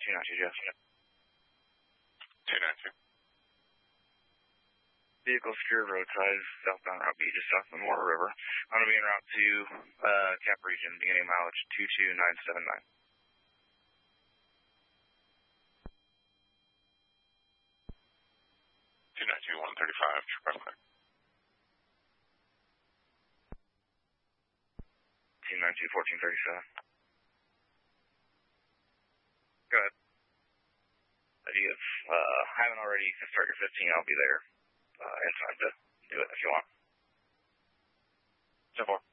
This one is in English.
292, Jeff. 292. Vehicle secure roadside, southbound Route B, just south of the Moore River. I'm going to be en route to Cap Region, beginning mileage 22979. 135, trip I'm clear. 292-1437. Go ahead. If you haven't already, you can start your 15. I'll be there in time to do it if you want. 10-4.